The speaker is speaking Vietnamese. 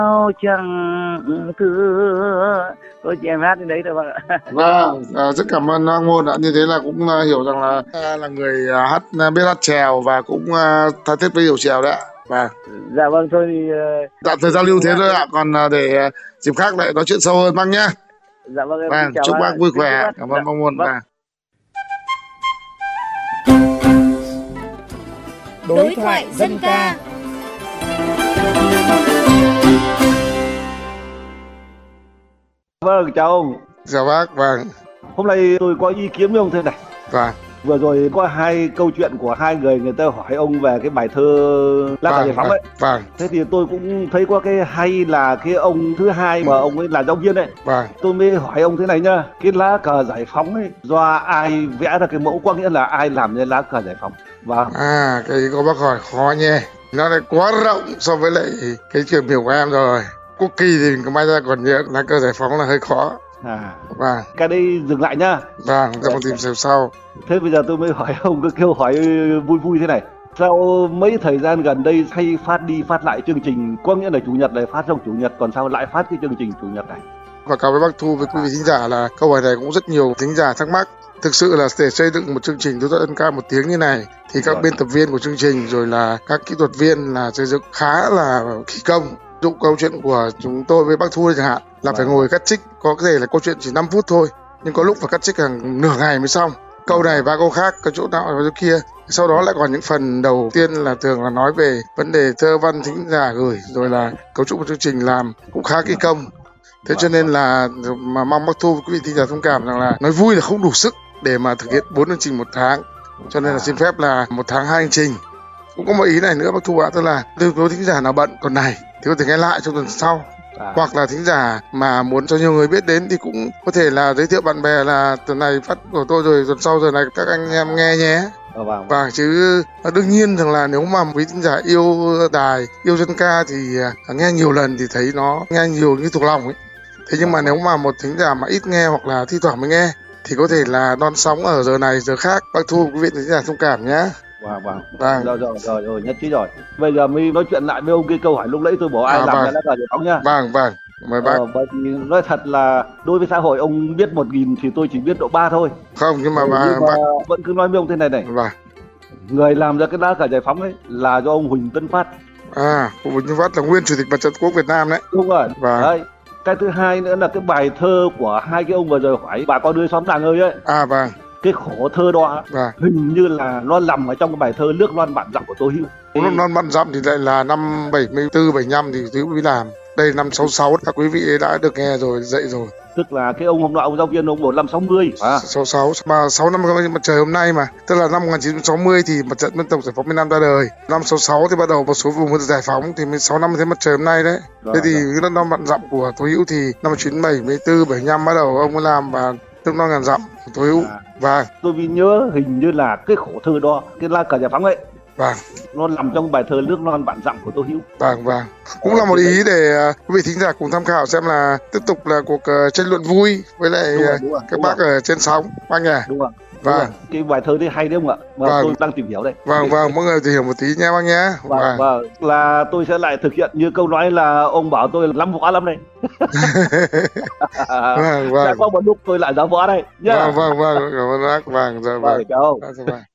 Chẳng cứ tôi chỉ em hát đến đấy thôi bác ạ. Vâng, rất cảm ơn Hoàng Môn ạ. Như thế là cũng hiểu rằng là người hát biết hát chèo và cũng tha thiết với hiểu chèo đấy ạ. Vâng. Dạ vâng, thôi thì Tạm thời giao lưu thế thôi ạ. Còn để dịp khác lại nói chuyện sâu hơn bác nhé. dạ vâng, em Vâng, xin chào chúc bác vui Xin khỏe. bác. Cảm Dạ, ơn Hoàng Môn. vâng. Đối thoại dân ca. Vâng, chào ông. Chào bác. Vâng. Hôm nay tôi có ý kiến với ông thế này. Vâng. Vừa rồi có hai câu chuyện của hai người ta hỏi ông về cái bài thơ Lá Cờ Giải Phóng ấy. Vâng. Thế thì tôi cũng thấy có cái hay là cái ông thứ hai mà ông ấy là giáo viên ấy. Vâng. Tôi mới hỏi ông thế này nhá, cái lá cờ giải phóng ấy do ai vẽ ra cái mẫu, có nghĩa là ai làm nên lá cờ giải phóng? Vâng. Cái câu bác hỏi khó nhé. Nó lại quá rộng so với lại cái trường hiểu của em rồi. Quốc kỳ thì mình có may ra còn nhớ lá cờ giải phóng là hơi khó. Vâng. Cái đây dừng lại nhá. Vâng, ta còn tìm xem sau. Thế bây giờ tôi mới hỏi ông cái câu hỏi vui vui thế này. Sau mấy thời gian gần đây hay phát đi phát lại chương trình, có nghĩa là chủ nhật này phát xong chủ nhật, còn sao lại phát cái chương trình chủ nhật này? Và cáo với bác Thu với quý vị thính giả là câu hỏi này cũng rất nhiều thính giả thắc mắc. Thực sự là để xây dựng một chương trình đối thoại dân ca 1 tiếng như này thì các biên tập viên của chương trình rồi là các kỹ thuật viên là xây dựng khá là kỳ công. Dụng câu chuyện của chúng tôi với bác Thu đây chẳng hạn là phải ngồi cắt trích, có thể là câu chuyện chỉ 5 phút thôi nhưng có lúc phải cắt trích hàng nửa ngày mới xong. Câu này và câu khác, cái chỗ nào và chỗ kia. Sau đó lại còn những phần đầu tiên là thường là nói về vấn đề thơ văn thính giả gửi, rồi là cấu trúc của chương trình làm cũng khá kỳ công. Thế cho nên là mà mong bác Thu quý vị thính giả thông cảm rằng là nói vui là không đủ sức để mà thực hiện 4 chương trình 1 tháng. Cho nên là xin phép là 1 tháng 2 chương trình. Cũng có một ý này nữa bác Thu ạ, tức là nếu thính giả nào bận tuần này thì có thể nghe lại trong tuần sau. Hoặc là thính giả mà muốn cho nhiều người biết đến thì cũng có thể là giới thiệu bạn bè là tuần này phát của tôi rồi tuần sau rồi này các anh em nghe nhé. Và chứ đương nhiên rằng là nếu mà quý thính giả yêu đài, yêu dân ca thì nghe nhiều lần thì thấy nó nghe nhiều như thuộc lòng ấy. Thế nhưng mà nếu mà một thính giả mà ít nghe hoặc là thi thoảng mới nghe thì có thể là đón sóng ở giờ này giờ khác. Bác Thu quý vị thính giả thông cảm nhé. Vâng. Rồi, nhất trí rồi. Bây giờ mới nói chuyện lại với ông cái câu hỏi lúc nãy tôi bảo ai làm ra lá cờ giải phóng nhá. Vâng. Mời bác. Bởi vì nói thật là đối với xã hội ông biết 1000 thì tôi chỉ biết độ 3 thôi. Không, nhưng mà vẫn cứ nói với ông thế này này. Vâng. Người làm ra cái lá cờ giải phóng ấy là do ông Huỳnh Tấn Phát. Huỳnh Tấn Phát là nguyên chủ tịch Mặt trận Tổ quốc Việt Nam đấy. Đúng rồi. Vâng. Đấy. Cái thứ hai nữa là cái bài thơ của hai cái ông vừa rồi hỏi bà con đưa xóm làng ơi ấy. Vâng. Cái khổ thơ đó hình như là nó nằm ở trong cái bài thơ Nước Non Vạn Dặm của Tô Hữu. Nước Non Vạn Dặm thì lại là năm 74, 75 thì Tô Hữu mới làm. Đây năm 66 các quý vị đã được nghe rồi, dậy rồi. Tức là cái ông hôm nọ ông giáo viên ông 1560. 66 mà 6 năm mặt trời hôm nay mà. Tức là năm 1960 thì Mặt trận Dân tộc Giải phóng miền Nam ra đời. Năm 66 thì bắt đầu một số vùng giải phóng thì 16 năm thế mặt trời hôm nay đấy. Thế thì cái Nước Non Vạn Dặm của Tô Hữu thì năm 1974, 75 bắt đầu ông mới làm và Nước Non Ngàn Dặm của Tô Hữu. Vâng. Tôi vì nhớ hình như là cái khổ thơ đó, cái lá cờ giải phóng ấy. Vâng. Nó nằm trong bài thơ Nước Non Vạn Dặm của Tô Hữu. Vâng. Cũng là một ý để quý vị thính giả cùng tham khảo xem là tiếp tục là cuộc tranh luận vui với lại các bác ở trên sóng bác nhỉ. Đúng rồi. Vâng. Cái bài thơ đấy hay đấy không ạ? Tôi đang tìm hiểu đây. Vâng, mỗi người tìm hiểu một tí nhé bác nhé. Vâng. Là tôi sẽ lại thực hiện như câu nói là ông bảo tôi lắm võ lắm đây. Vâng. Có một lúc tôi lại giáo võ đây nhá. Vâng. Cảm ơn bác. Vâng. Chào ông. Vâng.